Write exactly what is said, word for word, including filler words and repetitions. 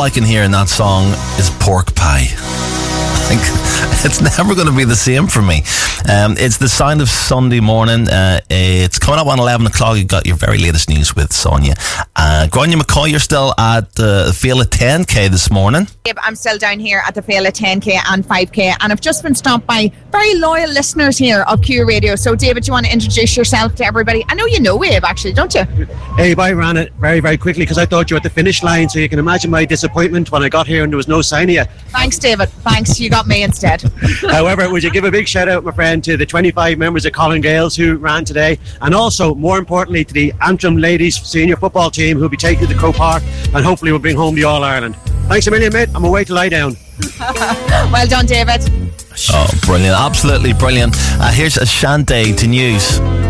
I can hear in that song is pork pie. I think it's never going to be the same for me. Um, it's the sound of Sunday morning. Uh, it's coming up on eleven o'clock. You've got your very latest news with Sonia. Uh, Grania McCoy, you're still at the uh, Féile ten K this morning. I'm still down here at the Féile ten K and five K, and I've just been stopped by very loyal listeners here of Q Radio. So, David, do you want to introduce yourself to everybody? I know you know Abe, actually, don't you? Abe, I ran it very, very quickly because I thought you were at the finish line, so you can imagine my disappointment when I got here and there was no sign of you. Thanks, David. Thanks. You got me instead. However, would you give a big shout out, my friend, to the twenty-five members of Colin Gales who ran today, and also, more importantly, to the Antrim ladies senior football team who'll be taking to the Croke Park and hopefully will bring home the All-Ireland. Thanks a million, mate. I'm away to lie down. Well done, David. Oh, brilliant. Absolutely brilliant. Uh, here's Ashante to news.